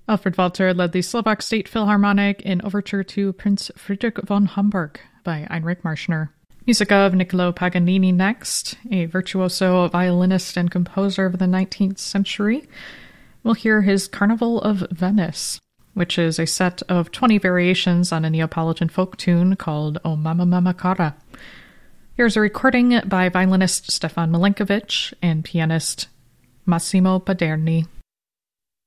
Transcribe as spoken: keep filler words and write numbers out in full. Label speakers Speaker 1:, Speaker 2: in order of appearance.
Speaker 1: Alfred Walter led the Slovak State Philharmonic in Overture to Prince Friedrich von Hamburg by Heinrich Marschner. Music of Niccolò Paganini next, a virtuoso violinist and composer of the nineteenth century. We'll hear his Carnival of Venice, which is a set of twenty variations on a Neapolitan folk tune called O Mamma Mamma Cara. Here's a recording by violinist Stefan Milenkovic and pianist Massimo Paderni.